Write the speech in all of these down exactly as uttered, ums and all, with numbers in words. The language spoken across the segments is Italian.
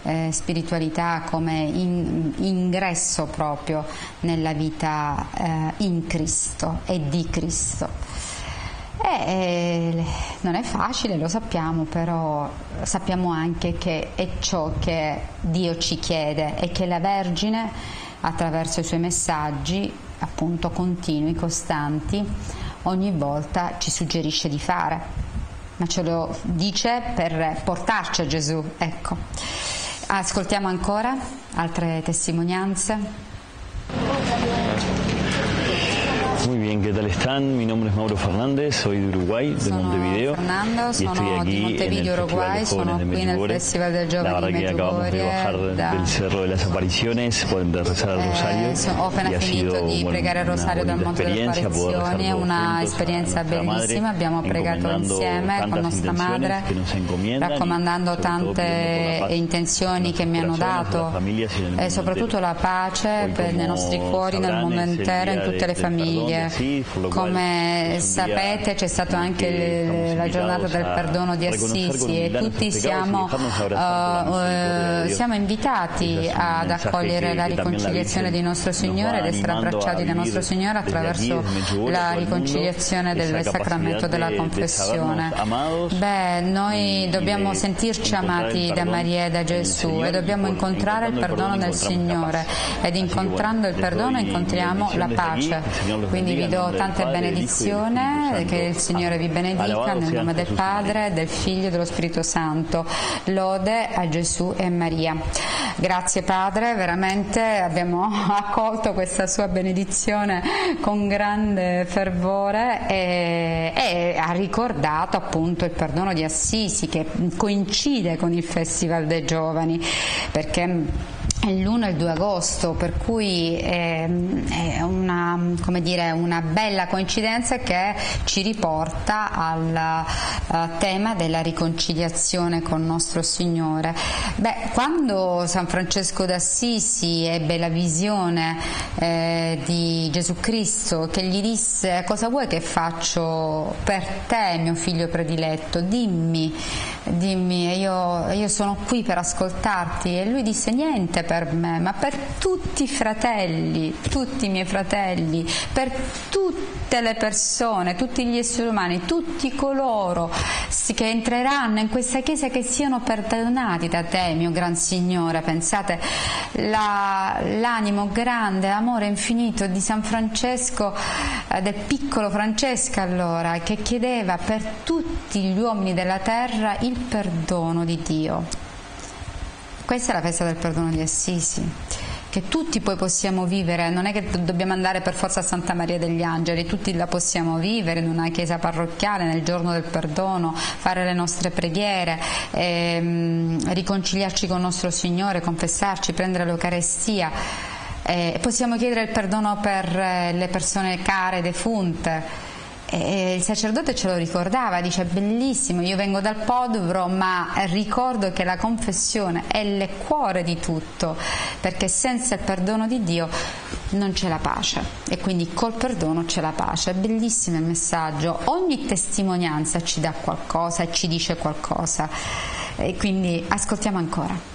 eh, spiritualità come in, ingresso proprio nella vita eh, in Cristo e di Cristo. Eh, non è facile, lo sappiamo, però sappiamo anche che è ciò che Dio ci chiede e che la Vergine, attraverso i suoi messaggi appunto continui, costanti, ogni volta ci suggerisce di fare, ma ce lo dice per portarci a Gesù. Ecco, ascoltiamo ancora altre testimonianze. Muy bien, ¿qué tal están? Mi nombre es Mauro Fernández, soy de Uruguay, de sono Montevideo. Fernando, y estoy sono aquí di Montevideo, en el Uruguay, sono de qui nel Festival del La Giovane verdad di que acabamos de Medjugorje. bajar Da, del Cerro de las Apariciones, de rezar el Rosario. Eh, so, ho appena y ha finito sido, di bueno, pregare il Rosario dal Monte delle Apparizioni, è una esperienza bellissima, abbiamo pregato insieme con nostra madre, raccomandando tante intenzioni che mi hanno dato, e soprattutto la pace per nei nostri cuori, nel mondo intero, in tutte le famiglie. Come sapete c'è stata anche la giornata del perdono di Assisi e tutti siamo, uh, uh, siamo invitati ad accogliere la riconciliazione di nostro Signore ed essere abbracciati da nostro Signore attraverso la riconciliazione del sacramento della confessione. Beh, noi dobbiamo sentirci amati da Maria e da Gesù e dobbiamo incontrare il perdono del Signore, ed incontrando il perdono incontriamo la pace. Quindi vi do tante benedizioni, che il Signore vi benedica nel nome del Padre, del Figlio e dello Spirito Santo. Lode a Gesù e a Maria. Grazie Padre, veramente abbiamo accolto questa sua benedizione con grande fervore e, e ha ricordato appunto il perdono di Assisi, che coincide con il Festival dei Giovani, perché è l'uno e il due agosto, per cui è, è una, come dire, una bella coincidenza che ci riporta al uh, tema della riconciliazione con nostro Signore. Beh, quando San Francesco d'Assisi ebbe la visione eh, di Gesù Cristo, che gli disse: cosa vuoi che faccio per te, mio figlio prediletto? Dimmi, dimmi, io, io sono qui per ascoltarti. E lui disse: niente per me, ma per tutti i fratelli, tutti i miei fratelli, per tutte le persone, tutti gli esseri umani, tutti coloro che entreranno in questa chiesa, che siano perdonati da te, mio gran Signore. Pensate la, l'animo grande, l'amore infinito di San Francesco, eh, del piccolo Francesco allora, che chiedeva per tutti gli uomini della terra il perdono di Dio. Questa è la festa del perdono di Assisi, che tutti poi possiamo vivere. Non è che dobbiamo andare per forza a Santa Maria degli Angeli, tutti la possiamo vivere in una chiesa parrocchiale nel giorno del perdono, fare le nostre preghiere, ehm, riconciliarci con nostro Signore, confessarci, prendere l'Eucarestia. Eh, possiamo chiedere il perdono per eh, le persone care, defunte. E il sacerdote ce lo ricordava, dice: bellissimo, io vengo dal Podvro, ma ricordo che la confessione è il cuore di tutto, perché senza il perdono di Dio non c'è la pace, e quindi col perdono c'è la pace. È bellissimo il messaggio, ogni testimonianza ci dà qualcosa e ci dice qualcosa, e quindi ascoltiamo ancora.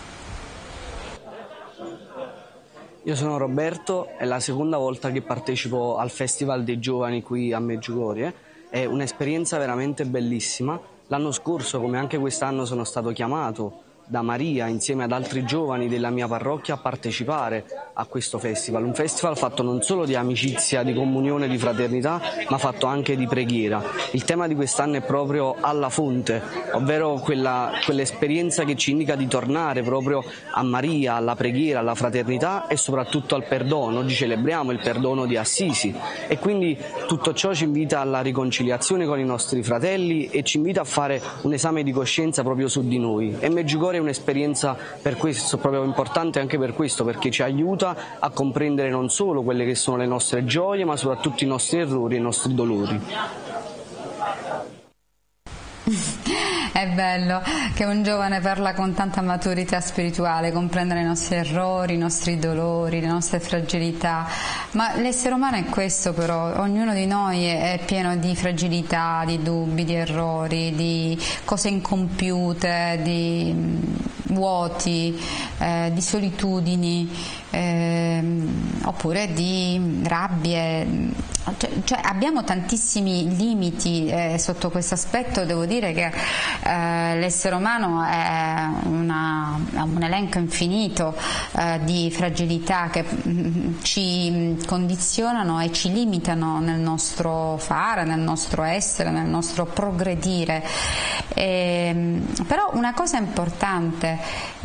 Io sono Roberto, è la seconda volta che partecipo al Festival dei Giovani qui a Medjugorje, è un'esperienza veramente bellissima. L'anno scorso, come anche quest'anno, sono stato chiamato da Maria insieme ad altri giovani della mia parrocchia a partecipare a questo festival, un festival fatto non solo di amicizia, di comunione, di fraternità, ma fatto anche di preghiera. Il tema di quest'anno è proprio alla fonte, ovvero quella, quell'esperienza che ci indica di tornare proprio a Maria, alla preghiera, alla fraternità e soprattutto al perdono. Oggi celebriamo il perdono di Assisi e quindi tutto ciò ci invita alla riconciliazione con i nostri fratelli e ci invita a fare un esame di coscienza proprio su di noi. E Medjugorje è un'esperienza per questo proprio importante, anche per questo, perché ci aiuta a comprendere non solo quelle che sono le nostre gioie, ma soprattutto i nostri errori e i nostri dolori. È bello che un giovane parla con tanta maturità spirituale, comprendere i nostri errori, i nostri dolori, le nostre fragilità, ma l'essere umano è questo però, ognuno di noi è pieno di fragilità, di dubbi, di errori, di cose incompiute, di vuoti, eh, di solitudini, eh, oppure di rabbie, cioè, cioè abbiamo tantissimi limiti eh, sotto questo aspetto. Devo dire che eh, l'essere umano è una, un elenco infinito eh, di fragilità che mh, ci condizionano e ci limitano nel nostro fare, nel nostro essere, nel nostro progredire. E, però una cosa importante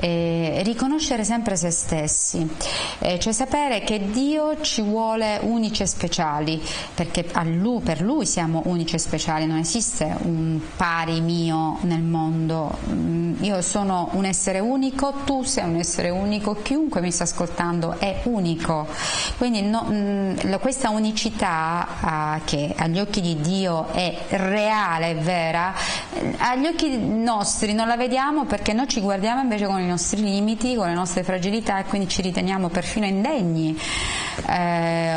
è riconoscere sempre se stessi, eh, cioè sapere che Dio ci vuole unici e speciali, perché a lui, per Lui siamo unici e speciali, non esiste un pari mio nel mondo. Io sono un essere unico, tu sei un essere unico, chiunque mi sta ascoltando è unico, quindi no, mh, questa unicità uh, che agli occhi di Dio è reale, è vera, agli occhi nostri non la vediamo perché noi ci guardiamo invece con i nostri limiti, con le nostre fragilità, e quindi ci riteniamo perfino indegni. Eh,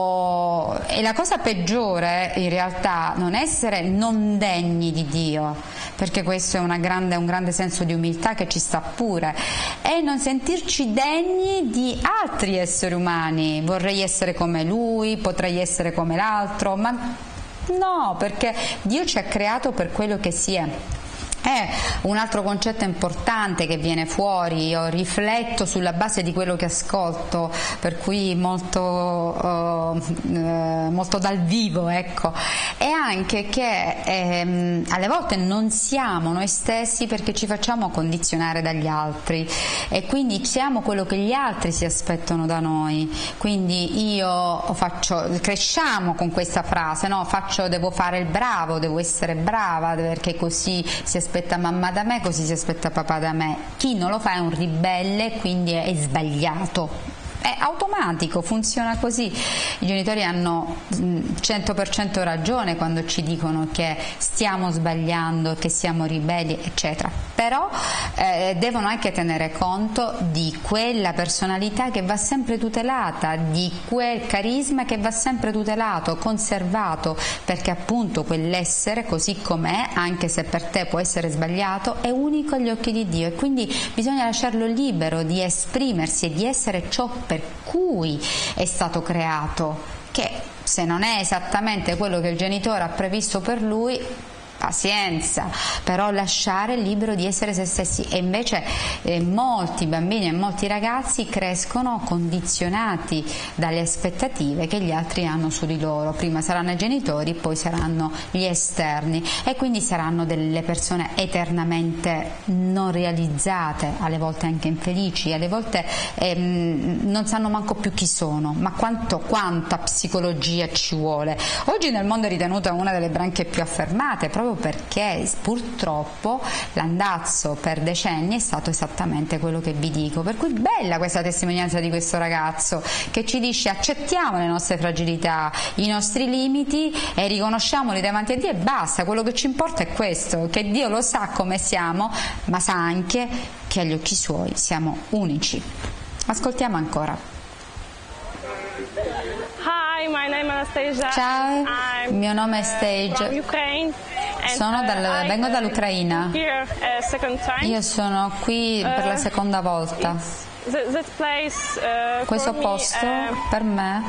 o... e la cosa peggiore in realtà non è essere non degni di Dio, perché questo è una grande, un grande senso di umiltà che ci sta pure, è non sentirci degni di altri esseri umani. Vorrei essere come lui, potrei essere come l'altro, ma no, perché Dio ci ha creato per quello che si è. È un altro concetto importante che viene fuori, io rifletto sulla base di quello che ascolto, per cui molto, uh, uh, molto dal vivo, ecco, è anche che ehm, alle volte non siamo noi stessi perché ci facciamo condizionare dagli altri e quindi siamo quello che gli altri si aspettano da noi. Quindi io faccio, cresciamo con questa frase, no? Faccio, devo fare il bravo, devo essere brava perché così si aspetta mamma da me, così si aspetta papà da me. Chi non lo fa è un ribelle, quindi è sbagliato. È automatico, funziona così. I genitori hanno cento per cento ragione quando ci dicono che stiamo sbagliando, che siamo ribelli, eccetera. Però eh, devono anche tenere conto di quella personalità che va sempre tutelata, di quel carisma che va sempre tutelato, conservato, perché appunto quell'essere così com'è, anche se per te può essere sbagliato, è unico agli occhi di Dio, e quindi bisogna lasciarlo libero di esprimersi e di essere ciò per cui è stato creato, che se non è esattamente quello che il genitore ha previsto per lui, pazienza, però lasciare libero di essere se stessi. E invece eh, molti bambini e molti ragazzi crescono condizionati dalle aspettative che gli altri hanno su di loro. Prima saranno i genitori, poi saranno gli esterni, e quindi saranno delle persone eternamente non realizzate, alle volte anche infelici, alle volte ehm, non sanno manco più chi sono. Ma quanto, quanta psicologia ci vuole? Oggi nel mondo è ritenuta una delle branche più affermate, proprio perché purtroppo l'andazzo per decenni è stato esattamente quello che vi dico. Per cui bella questa testimonianza di questo ragazzo che ci dice: accettiamo le nostre fragilità, i nostri limiti e riconosciamoli davanti a Dio e basta. Quello che ci importa è questo, che Dio lo sa come siamo, ma sa anche che agli occhi suoi siamo unici. Ascoltiamo ancora. Hi, my name is Anastasia. Ciao, il mio nome è Stage. Sono dal, vengo dall'Ucraina. Io sono qui per la seconda volta. Questo posto per me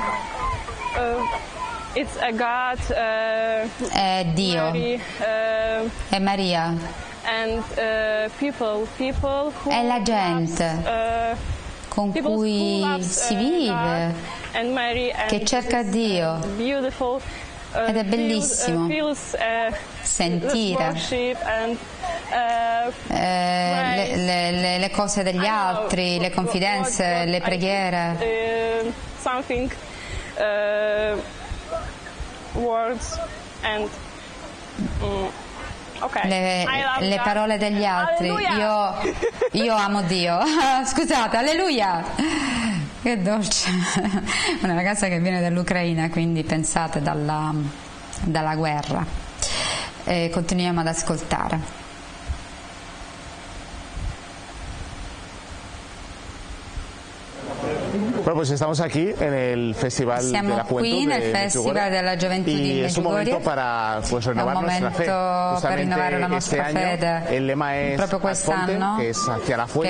è Dio, è Maria, è la gente con cui si vive, che cerca Dio. Ed è bellissimo sentire eh, le, le, le cose degli altri, le confidenze, le preghiere, le, le parole degli altri. Io, io amo Dio. Scusate, alleluia! Che dolce. Una ragazza che viene dall'Ucraina, quindi pensate dalla, dalla guerra. E continuiamo ad ascoltare. Bueno, pues estamos aquí en el Festival Siamo de la Juventud qui nel de Festival della Gioventù di y es un momento para pues, renovar nuestra fe. Per rinnovare la nostra este fede. Año, el lema es proprio quest'anno, que es hacia la fuente,